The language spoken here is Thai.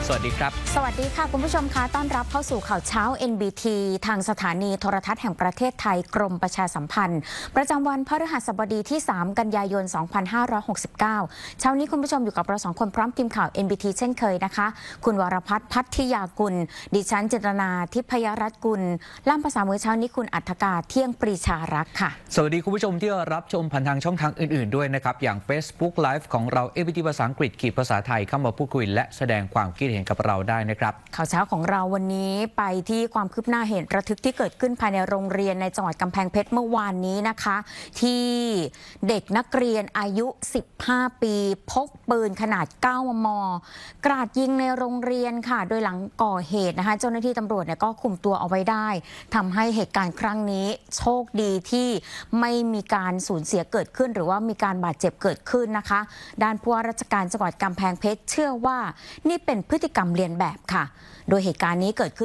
สวัสดีครับสวัสดีค่ะคุณผู้ชมคะต้อนรับเข้าสู่ข่าวเช้า NBT ทางสถานีโทรทัศน์แห่งประเทศไทยกรมประชาสัมพันธ์ประจำวันพฤหัสบดีที่ 3 กันยายน 2569 เช้านี้คุณผู้ชมอยู่กับเรา2 คนพร้อมทีมข่าว NBT เช่นเคยนะคะคุณวรพัฒน์พัทยากุลดิฉันจินตนาทิพยรัตน์กุลล่ามภาษามือเช้านี้คุณอัฏฐกาเที่ยงปรีชารักษ์ค่ะสวัสดีคุณผู้ชมที่รับชมผ่านทางช่องทางอื่นๆด้วยนะครับอย่าง Facebook Live ของเรา NBT ภาษาอังกฤษขีดภาษาไทยเข้ามาพูดคุยและแสดงความคิดเห็นกับเราได้นะครับข่าวเช้าของเราวันนี้ไปที่ความคืบหน้าเหตุระทึกที่เกิดขึ้นภายในโรงเรียนในจังหวัดกำแพงเพชรเมื่อวานนี้นะคะที่เด็กนักเรียนอายุ15ปีพกปืนขนาด9 มม.กราดยิงในโรงเรียนค่ะโดยหลังก่อเหตุนะคะเจ้าหน้าที่ตำรวจเนี่ยก็คุมตัวเอาไว้ได้ทำให้เหตุการณ์ครั้งนี้โชคดีที่ไม่มีการสูญเสียเกิดขึ้นหรือว่ามีการบาดเจ็บเกิดขึ้นนะคะด้านผู้ว่าราชการจังหวัดกำแพงเพชรเชื่อว่านี่เป็นพฤติกรรมเลียนแบบค่ะโดยเหตุการณ์นี้เกิดขึ้น